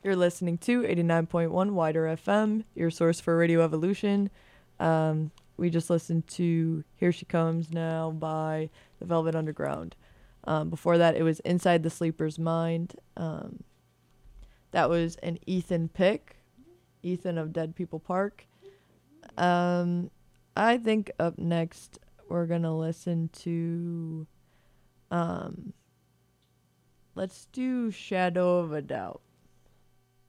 You're listening to 89.1 Wider FM, your source for Radio Evolution. We just listened to Here She Comes Now by The Velvet Underground. Before that, it was Inside the Sleeper's Mind. That was an Ethan pick, Ethan of Dead People Park. I think up next we're going to listen to... let's do Shadow of a Doubt.